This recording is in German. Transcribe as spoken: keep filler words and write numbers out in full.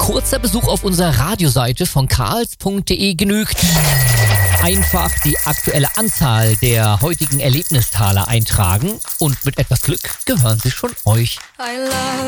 kurzer Besuch auf unserer Radioseite von karls punkt de genügt. Einfach die aktuelle Anzahl der heutigen Erlebnistaler eintragen und mit etwas Glück gehören sie schon euch.